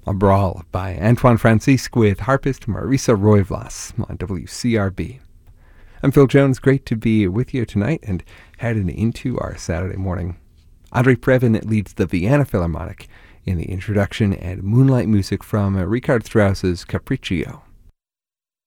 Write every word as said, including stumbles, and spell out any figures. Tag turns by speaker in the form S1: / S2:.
S1: A Brawl by Antoine Francisque with harpist Marisa Roivlas on W C R B. I'm Phil Jones. Great to be with you tonight and heading into our Saturday morning. Andrei Previn leads the Vienna Philharmonic in the introduction and moonlight music from Richard Strauss's Capriccio.